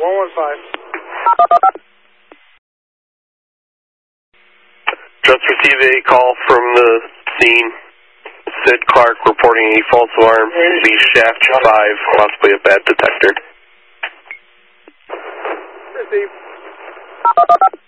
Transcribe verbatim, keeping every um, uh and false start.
one one five. Just received a call from the scene. Sid Clark reporting a false alarm. The shaft five, possibly a bad detector. Received.